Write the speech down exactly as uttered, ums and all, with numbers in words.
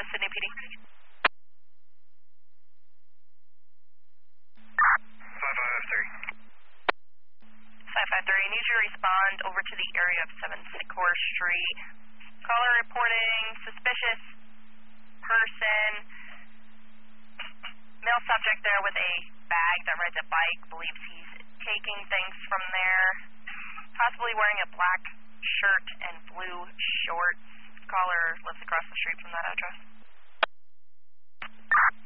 Sydney P D. five five three. five five three, need you to respond over to the area of seven Sycamore Street. Caller reporting suspicious person, male subject there with a bag that rides a bike, believes he's taking things from there, possibly wearing a black shirt and blue shorts. Caller lives across the street from that address.